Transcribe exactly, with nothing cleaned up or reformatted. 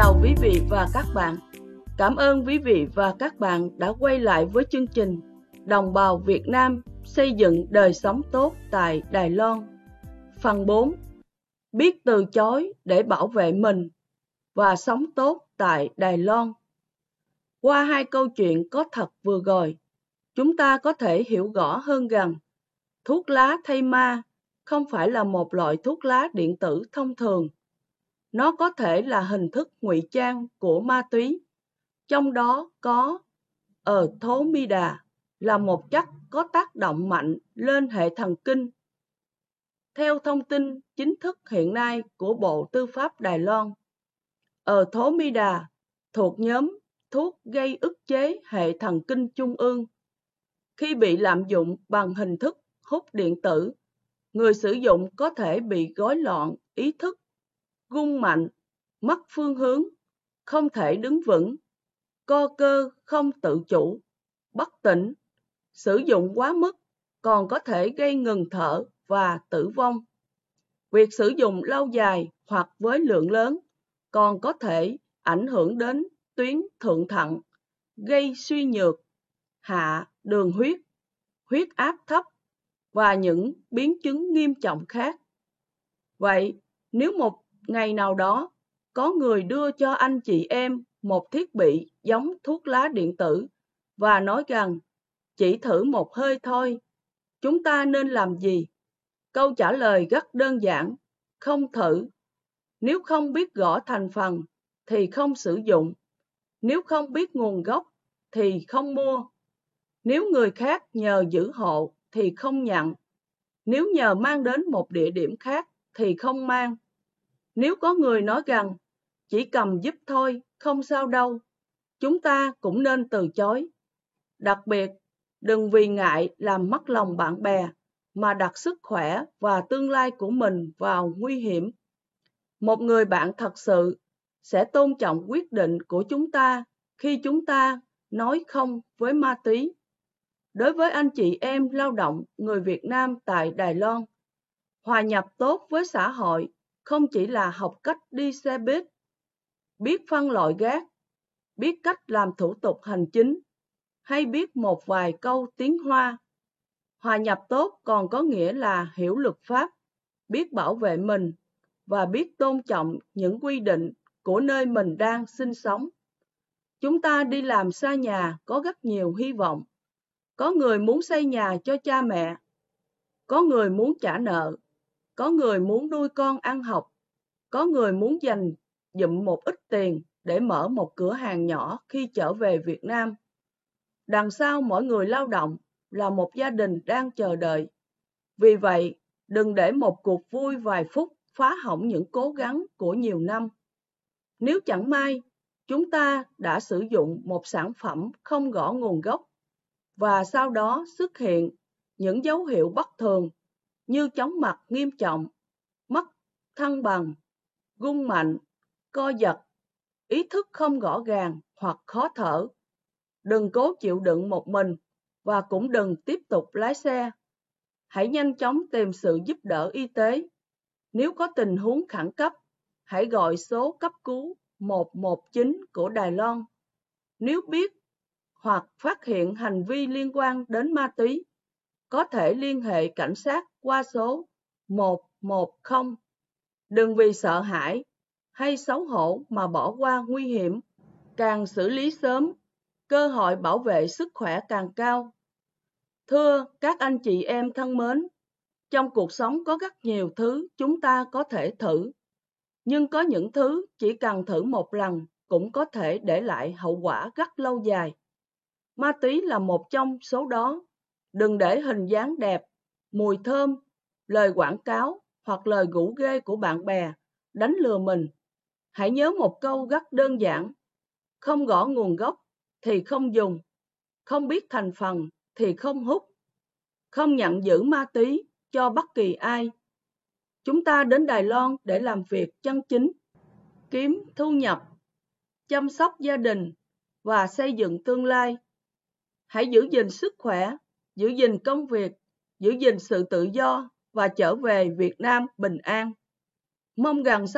chào quý vị và các bạn. Cảm ơn quý vị và các bạn đã quay lại với chương trình Đồng bào Việt Nam xây dựng đời sống tốt tại Đài Loan. Phần bốn. Biết từ chối để bảo vệ mình và sống tốt tại Đài Loan. Qua hai câu chuyện có thật vừa rồi, chúng ta có thể hiểu rõ hơn rằng thuốc lá thay ma không phải là một loại thuốc lá điện tử thông thường. Nó có thể là hình thức ngụy trang của ma túy, trong đó có Ethomida là một chất có tác động mạnh lên hệ thần kinh. Theo thông tin chính thức hiện nay của Bộ Tư pháp Đài Loan, Ethomida thuộc nhóm thuốc gây ức chế hệ thần kinh trung ương. Khi bị lạm dụng bằng hình thức hút điện tử, người sử dụng có thể bị rối loạn ý thức, rung mạnh, mất phương hướng, không thể đứng vững, co cơ không tự chủ, bất tỉnh. Sử dụng quá mức còn có thể gây ngừng thở và tử vong. Việc sử dụng lâu dài hoặc với lượng lớn còn có thể ảnh hưởng đến tuyến thượng thận, gây suy nhược, hạ đường huyết, huyết áp thấp và những biến chứng nghiêm trọng khác. Vậy, nếu một ngày nào đó có người đưa cho anh chị em một thiết bị giống thuốc lá điện tử và nói rằng chỉ thử một hơi thôi, chúng ta nên làm gì? Câu trả lời rất đơn giản, không thử. Nếu không biết rõ thành phần thì không sử dụng. Nếu không biết nguồn gốc thì không mua. Nếu người khác nhờ giữ hộ thì không nhận. Nếu nhờ mang đến một địa điểm khác thì không mang. Nếu có người nói rằng chỉ cầm giúp thôi, không sao đâu, chúng ta cũng nên từ chối. Đặc biệt, đừng vì ngại làm mất lòng bạn bè mà đặt sức khỏe và tương lai của mình vào nguy hiểm. Một người bạn thật sự sẽ tôn trọng quyết định của chúng ta khi chúng ta nói không với ma túy. Đối với anh chị em lao động người Việt Nam tại Đài Loan, hòa nhập tốt với xã hội không chỉ là học cách đi xe buýt, biết phân loại rác, biết cách làm thủ tục hành chính, hay biết một vài câu tiếng Hoa. Hòa nhập tốt còn có nghĩa là hiểu luật pháp, biết bảo vệ mình và biết tôn trọng những quy định của nơi mình đang sinh sống. Chúng ta đi làm xa nhà có rất nhiều hy vọng. Có người muốn xây nhà cho cha mẹ, có người muốn trả nợ, có người muốn nuôi con ăn học, có người muốn dành dụm một ít tiền để mở một cửa hàng nhỏ khi trở về Việt Nam. Đằng sau mỗi người lao động là một gia đình đang chờ đợi. Vì vậy, đừng để một cuộc vui vài phút phá hỏng những cố gắng của nhiều năm. Nếu chẳng may, chúng ta đã sử dụng một sản phẩm không rõ nguồn gốc và sau đó xuất hiện những dấu hiệu bất thường như chóng mặt nghiêm trọng, mất thăng bằng, rung mạnh, co giật, ý thức không rõ ràng hoặc khó thở. Đừng cố chịu đựng một mình và cũng đừng tiếp tục lái xe. Hãy nhanh chóng tìm sự giúp đỡ y tế. Nếu có tình huống khẩn cấp, hãy gọi số cấp cứu một một chín của Đài Loan. Nếu biết hoặc phát hiện hành vi liên quan đến ma túy, có thể liên hệ cảnh sát qua số một một không. Đừng vì sợ hãi hay xấu hổ mà bỏ qua nguy hiểm. Càng xử lý sớm, cơ hội bảo vệ sức khỏe càng cao. Thưa các anh chị em thân mến, trong cuộc sống có rất nhiều thứ chúng ta có thể thử, nhưng có những thứ chỉ cần thử một lần cũng có thể để lại hậu quả rất lâu dài. Ma túy là một trong số đó. Đừng để hình dáng đẹp, mùi thơm, lời quảng cáo hoặc lời rủ rê của bạn bè đánh lừa mình. Hãy nhớ một câu rất đơn giản: không rõ nguồn gốc thì không dùng, không biết thành phần thì không hút, không nhận giữ ma túy cho bất kỳ ai. Chúng ta đến Đài Loan để làm việc chân chính, kiếm thu nhập, chăm sóc gia đình và xây dựng tương lai. Hãy giữ gìn sức khỏe, giữ gìn công việc, giữ gìn sự tự do và trở về Việt Nam bình an. Mong rằng